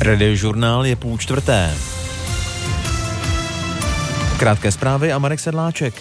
Radiožurnál je 3:30. Krátké zprávy a Marek Sedláček.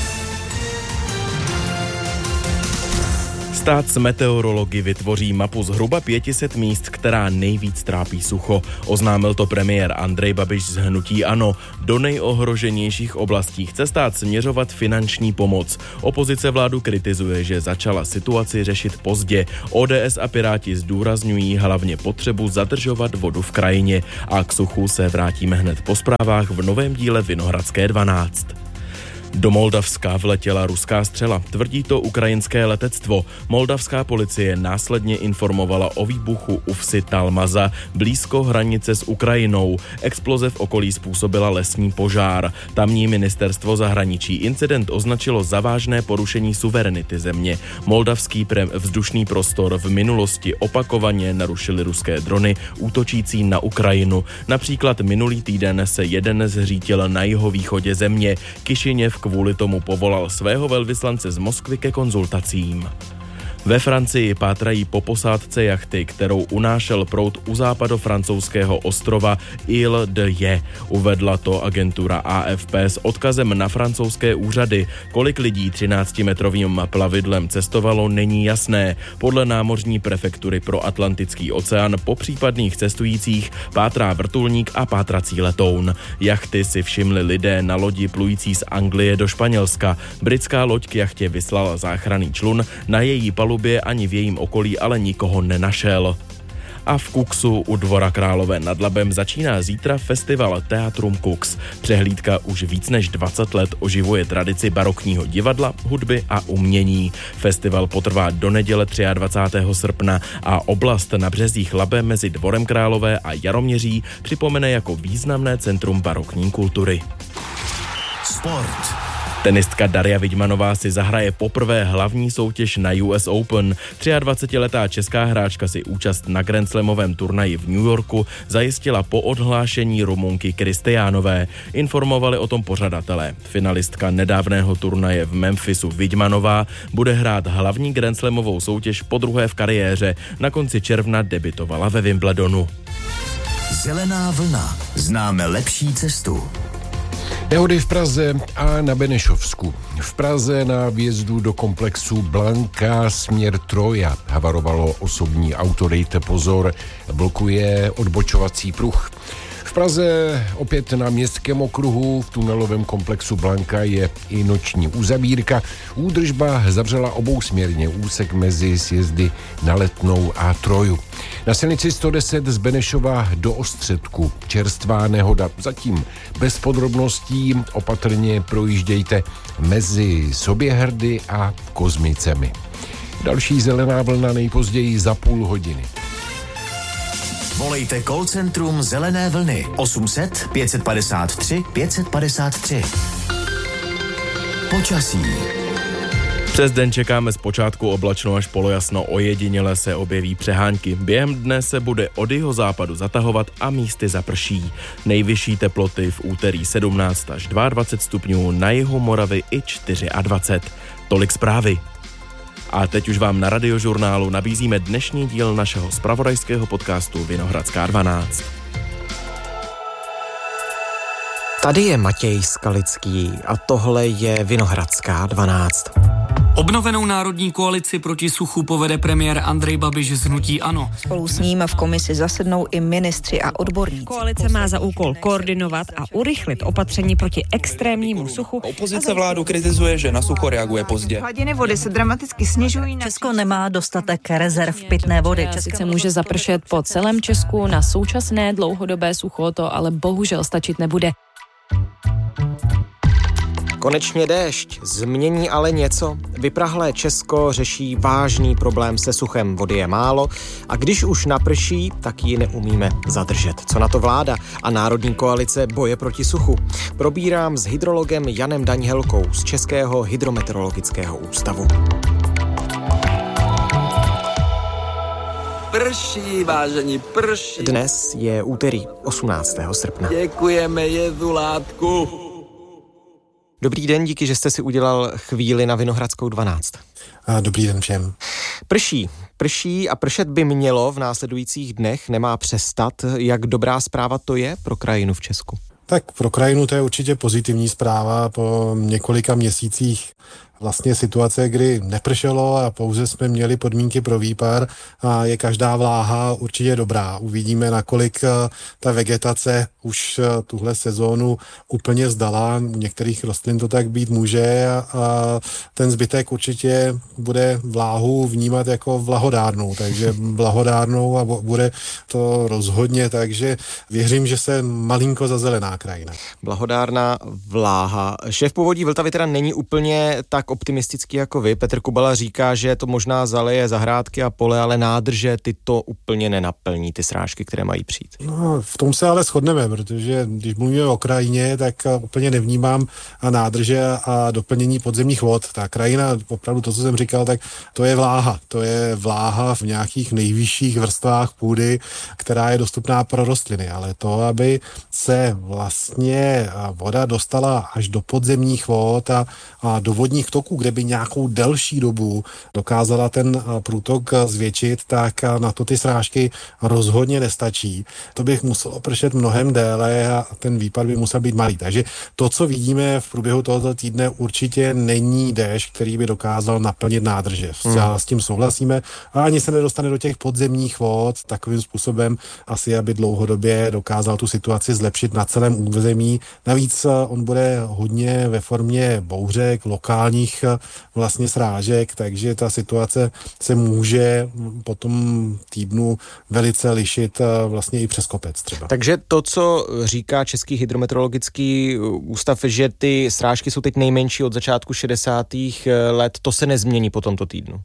Stát s meteorology vytvoří mapu zhruba 500 míst, která nejvíc trápí sucho. Oznámil to premiér Andrej Babiš z hnutí ANO. Do nejohroženějších oblastí chce stát směřovat finanční pomoc. Opozice vládu kritizuje, že začala situaci řešit pozdě. ODS a Piráti zdůrazňují hlavně potřebu zadržovat vodu v krajině. A k suchu se vrátíme hned po zprávách v novém díle Vinohradské 12. Do Moldavska vletěla ruská střela, tvrdí to ukrajinské letectvo. Moldavská policie následně informovala o výbuchu u vsi Talmaza blízko hranice s Ukrajinou. Exploze v okolí způsobila lesní požár. Tamní ministerstvo zahraničí incident označilo za vážné porušení suverenity země. Moldavský vzdušný prostor v minulosti opakovaně narušily ruské drony útočící na Ukrajinu. Například minulý týden se jeden zřítil na jihovýchodě země. Kišiněv kvůli tomu povolal svého velvyslance z Moskvy ke konzultacím. Ve Francii pátrají po posádce jachty, kterou unášel proud u západofrancouzského ostrova Île de Ré. Uvedla to agentura AFP s odkazem na francouzské úřady. Kolik lidí 13-metrovým plavidlem cestovalo, není jasné. Podle námořní prefektury pro Atlantický oceán po případných cestujících pátrá vrtulník a pátrací letoun. Jachty si všimli lidé na lodi plující z Anglie do Španělska. Britská loď k jachtě vyslala záchranný člun, na její palubě ani v jejím okolí ale nikoho nenašel. A v Kuxu u Dvora Králové nad Labem začíná zítra festival Teatrum Kux. Přehlídka už víc než 20 let oživuje tradici barokního divadla, hudby a umění. Festival potrvá do neděle 23. srpna a oblast na březích Labe mezi Dvorem Králové a Jaroměří připomene jako významné centrum barokní kultury. Sport. Tenistka Daria Vidmanová si zahraje poprvé hlavní soutěž na US Open. 23letá česká hráčka si účast na Grand Slamovém turnaji v New Yorku zajistila po odhlášení Rumunky Kristiánové. Informovali o tom pořadatelé. Finalistka nedávného turnaje v Memphisu Vidmanová bude hrát hlavní Grand Slamovou soutěž podruhé v kariéře. Na konci června debutovala ve Wimbledonu. Zelená vlna. Známe lepší cestu. Nehody v Praze a na Benešovsku. V Praze na vjezdu do komplexu Blanka směr Troja havarovalo osobní auto, dejte pozor, blokuje odbočovací pruh. V Praze opět na Městském okruhu v tunelovém komplexu Blanka je i noční uzavírka. Údržba zavřela obousměrně úsek mezi sjezdy na Letnou a Troju. Na silnici 110 z Benešova do Ostředku čerstvá nehoda. Zatím bez podrobností, opatrně projíždějte mezi Soběhrdy a Kozmicemi. Další zelená vlna nejpozději za půl hodiny. Volejte call centrum Zelené vlny 800 553 553. Počasí. Přes den čekáme zpočátku oblačno až polojasno, ojediněle se objeví přehánky. Během dne se bude od jihozápadu zatahovat a místy zaprší. Nejvyšší teploty v úterý 17 až 22 stupňů, na jihu Moravy i 24. Tolik zprávy. A teď už vám na Radiožurnálu nabízíme dnešní díl našeho zpravodajského podcastu Vinohradská 12. Tady je Matěj Skalický a tohle je Vinohradská 12. Obnovenou národní koalici proti suchu povede premiér Andrej Babiš z hnutí ANO. Spolu s ním v komisi zasednou i ministři a odborníci. Koalice má za úkol koordinovat a urychlit opatření proti extrémnímu suchu. Opozice vládu kritizuje, že na sucho reaguje pozdě. Hladiny vody se dramaticky snižují. Česko nemá dostatek rezerv pitné vody. Sice může zapršet po celém Česku, na současné dlouhodobé sucho to ale bohužel stačit nebude. Konečně déšť, změní ale něco. Vyprahlé Česko řeší vážný problém se suchem. Vody je málo a když už naprší, tak ji neumíme zadržet. Co na to vláda a národní koalice boje proti suchu? Probírám s hydrologem Janem Daňhelkou z Českého hydrometeorologického ústavu. Prší, vážení, prší. Dnes je úterý 18. srpna. Děkujeme Jezulátku. Dobrý den, díky, že jste si udělal chvíli na Vinohradskou 12. Dobrý den všem. Prší. Prší a pršet by mělo v následujících dnech, nemá přestat. Jak dobrá zpráva to je pro krajinu v Česku? Tak pro krajinu to je určitě pozitivní zpráva po několika měsících vlastně situace, kdy nepršelo a pouze jsme měli podmínky pro výpar a je každá vláha určitě dobrá. Uvidíme, nakolik ta vegetace už tuhle sezónu úplně zdala. U některých rostlin to tak být může a ten zbytek určitě bude vláhu vnímat jako vlahodárnou, takže blahodárnou a bude to rozhodně, takže věřím, že se malinko zazelená krajina. Blahodárná vláha. Šéf Povodí Vltavy teda není úplně tak optimistický jako vy. Petr Kubala říká, že to možná zaleje zahrádky a pole, ale nádrže ty to úplně nenaplní, ty srážky, které mají přijít. No, v tom se ale shodneme, protože když mluvíme o krajině, tak úplně nevnímám nádrže a doplnění podzemních vod. Ta krajina, opravdu to, co jsem říkal, tak to je vláha. To je vláha v nějakých nejvyšších vrstvách půdy, která je dostupná pro rostliny, ale to, aby se vlastně voda dostala až do podzemních vod a do vodních toků, kde by nějakou delší dobu dokázala ten průtok zvětšit, tak na to ty srážky rozhodně nestačí. To bych muselo pršet mnohem déle a ten výpad by musel být malý. Takže to, co vidíme v průběhu tohoto týdne, určitě není déšť, který by dokázal naplnit nádrže. S tím souhlasíme a ani se nedostane do těch podzemních vod takovým způsobem asi, aby dlouhodobě dokázal tu situaci zlepšit na celém území. Navíc on bude hodně ve formě bouřek, lokálních vlastně srážek, takže ta situace se může po tom týdnu velice lišit vlastně i přes kopec třeba. Takže to, co říká Český hydrometeorologický ústav, že ty srážky jsou teď nejmenší od začátku 60. let, to se nezmění po tomto týdnu?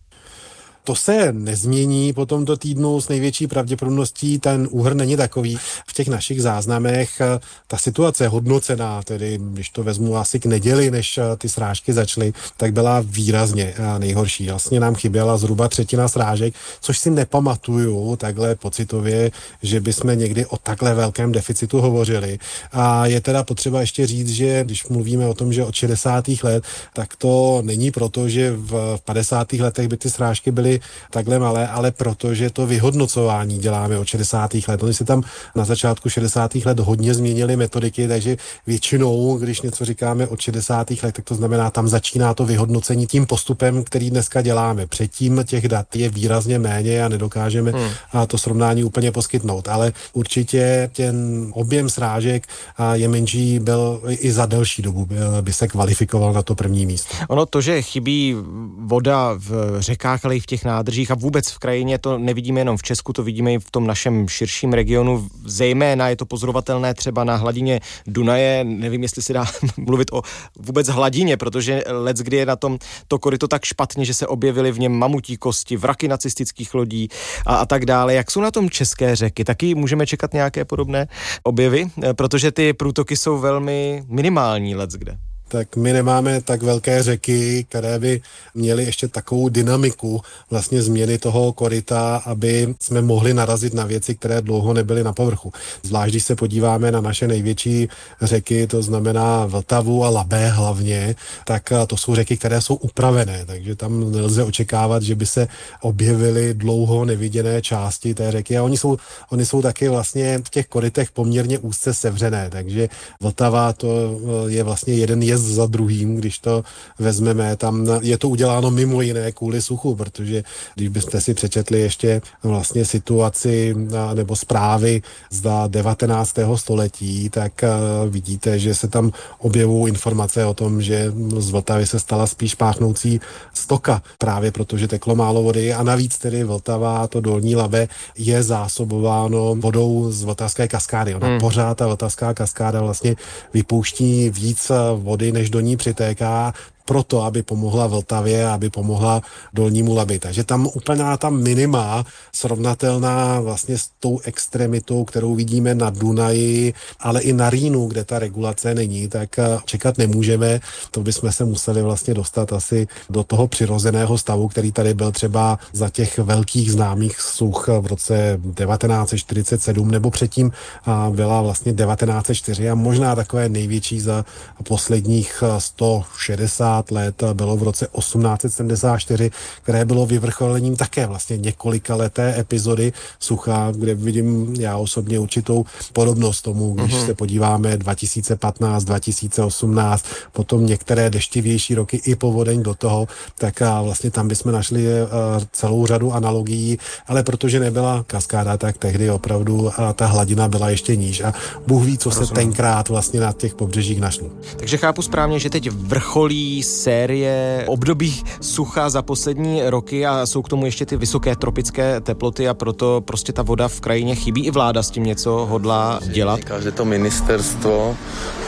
To se nezmění po tomto týdnu s největší pravděpodobností, ten úhrn není takový. V těch našich záznamech ta situace hodnocená, tedy když to vezmu asi k neděli, než ty srážky začaly, tak byla výrazně nejhorší. Vlastně nám chyběla zhruba 1/3 srážek, což si nepamatuju takhle pocitově, že bychom někdy o takhle velkém deficitu hovořili. A je teda potřeba ještě říct, že když mluvíme o tom, že od 60. let, tak to není proto, že v 50. letech by ty srážky byly takhle malé, ale protože to vyhodnocování děláme od 60. let. Oni se tam na začátku 60. let hodně změnily metodiky, takže většinou, když něco říkáme od 60. let, tak to znamená, tam začíná to vyhodnocení tím postupem, který dneska děláme. Předtím těch dat je výrazně méně a nedokážeme to srovnání úplně poskytnout, ale určitě ten objem srážek je menší, byl i za delší dobu by se kvalifikoval na to první místo. Ono to, že chybí voda v řekách, ale i v těch nádržích a vůbec v krajině, to nevidíme jenom v Česku, to vidíme i v tom našem širším regionu. Zejména je to pozorovatelné třeba na hladině Dunaje. Nevím, jestli se dá mluvit o vůbec hladině, protože leckdy je na tom to koryto tak špatně, že se objevily v něm mamutí kosti, vraky nacistických lodí a tak dále. Jak jsou na tom české řeky? Taky můžeme čekat nějaké podobné objevy, protože ty průtoky jsou velmi minimální leckde. Tak my nemáme tak velké řeky, které by měly ještě takovou dynamiku vlastně změny toho koryta, aby jsme mohli narazit na věci, které dlouho nebyly na povrchu. Zvlášť, když se podíváme na naše největší řeky, to znamená Vltavu a Labé hlavně, tak to jsou řeky, které jsou upravené, takže tam nelze očekávat, že by se objevily dlouho neviděné části té řeky a oni jsou taky vlastně v těch korytech poměrně úzce sevřené, takže Vltava to je vlastně jeden jezd za druhým, když to vezmeme, tam je to uděláno mimo jiné kvůli suchu, protože když byste si přečetli ještě vlastně situaci nebo zprávy z 19. století, tak vidíte, že se tam objevují informace o tom, že z Vltavy se stala spíš páchnoucí stoka, právě protože teklo málo vody a navíc tedy Vltava, to dolní Labe, je zásobováno vodou z Vltavské kaskády. Ona pořád ta Vltavská kaskáda vlastně vypouští víc vody, než do ní přitéká, proto, aby pomohla Vltavě, aby pomohla dolnímu Labi. Takže tam úplná ta minima srovnatelná vlastně s tou extremitou, kterou vidíme na Dunaji, ale i na Rýnu, kde ta regulace není, tak čekat nemůžeme. To bychom se museli vlastně dostat asi do toho přirozeného stavu, který tady byl třeba za těch velkých známých such v roce 1947 nebo předtím byla vlastně 1904 a možná takové největší za posledních 160 50 let, bylo v roce 1874, které bylo vyvrcholením také vlastně několika leté epizody sucha, kde vidím já osobně určitou podobnost tomu, když se podíváme 2015, 2018, potom některé deštivější roky i povodeň do toho, tak vlastně tam bychom našli celou řadu analogií, ale protože nebyla kaskáda, tak tehdy opravdu ta hladina byla ještě níž a Bůh ví, co se tenkrát vlastně na těch pobřežích našlo. Takže chápu správně, že teď vrcholí série období sucha za poslední roky a jsou k tomu ještě ty vysoké tropické teploty a proto prostě ta voda v krajině chybí. I vláda s tím něco hodlá dělat. Říká, že to ministerstvo